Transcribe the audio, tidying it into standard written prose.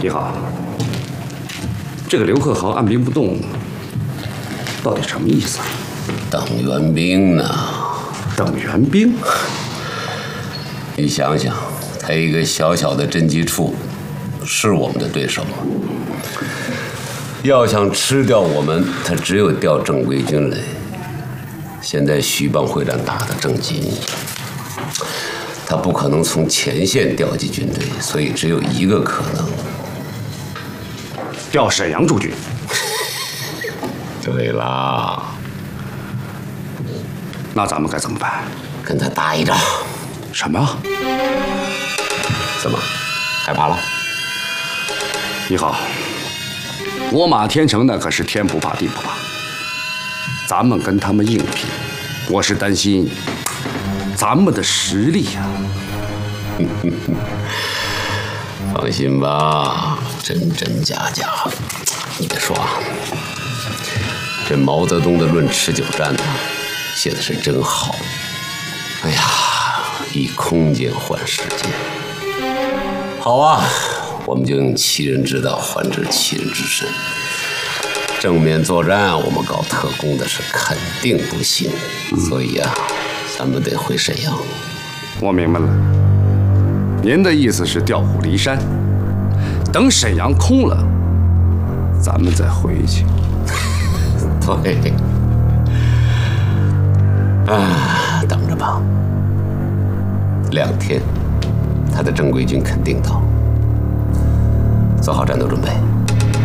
你好，这个刘克豪按兵不动，到底什么意思啊？ 等援兵呢？ 等援兵？ 你想想，他一个小小的侦缉处，是我们的对手吗？要想吃掉我们，他只有调正规军来。现在徐蚌会战打得正紧，他不可能从前线调集军队，所以只有一个可能： 调沈阳驻军。 对啦， 那咱们该怎么办？ 跟他打一仗。 什么？ 怎么，害怕了？ 你好，我马天成那可是天不怕地不怕，咱们跟他们硬拼，我是担心咱们的实力呀。 放心吧，真真假假。你别说啊，这毛泽东的《论持久战》呢，写的是真好。哎呀，以空间换时间。好啊，我们就用其人之道还治其人之身。正面作战，我们搞特工的是肯定不行，所以啊，咱们得回沈阳。 我明白了，您的意思是调虎离山，等沈阳空了，咱们再回去。 对，啊，等着吧，2天，他的正规军肯定到，做好战斗准备。